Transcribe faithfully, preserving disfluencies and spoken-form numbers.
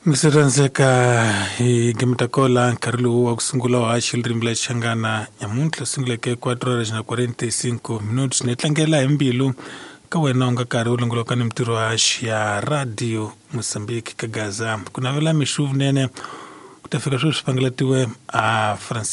Ngiseranzeka higimtakola nkarlu wa kusungula wa children village changana nyamuntlha singileke quatro horas na quarenta e cinco minutos netlangela himbilu ka wena unga karhi u longoloka ni mintirho ya radio Mozambique ka Gaza kuna vela mishuvu nene ku ta fika sweswi swipangeletiwe a Francis